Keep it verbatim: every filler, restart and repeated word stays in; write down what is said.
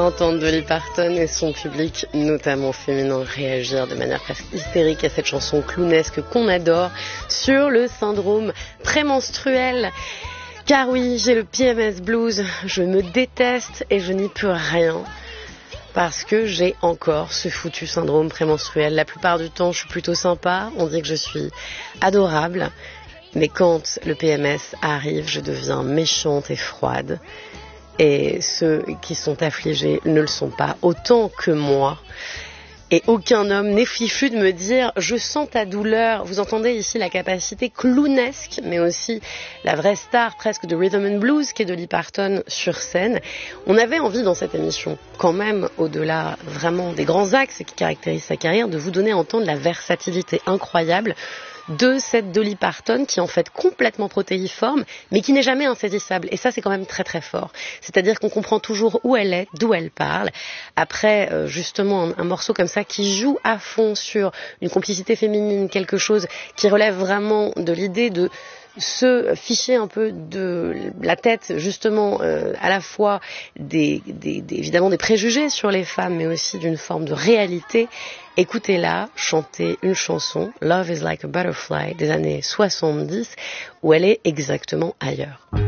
entendre Dolly Parton et son public, notamment féminin, réagir de manière presque hystérique à cette chanson clownesque qu'on adore sur le syndrome prémenstruel. Car oui, j'ai le P M S blues, je me déteste et je n'y peux rien. Parce que j'ai encore ce foutu syndrome prémenstruel. La plupart du temps, je suis plutôt sympa, on dit que je suis adorable. Mais quand le P M S arrive, je deviens méchante et froide. Et ceux qui sont affligés ne le sont pas autant que moi. Et aucun homme n'est fichu de me dire « je sens ta douleur ». Vous entendez ici la capacité clownesque, mais aussi la vraie star presque de rhythm and blues qui est Dolly Parton sur scène. On avait envie dans cette émission, quand même, au-delà vraiment des grands axes qui caractérisent sa carrière, de vous donner à entendre la versatilité incroyable de cette Dolly Parton qui est en fait complètement protéiforme mais qui n'est jamais insaisissable, et ça c'est quand même très très fort, c'est-à-dire qu'on comprend toujours où elle est, d'où elle parle. Après euh, justement un, un morceau comme ça qui joue à fond sur une complicité féminine, quelque chose qui relève vraiment de l'idée de se ficher un peu de la tête justement euh, à la fois des, des, des, évidemment des préjugés sur les femmes mais aussi d'une forme de réalité. Écoutez-la chanter une chanson, Love is like a Butterfly, des années soixante-dix, où elle est exactement ailleurs.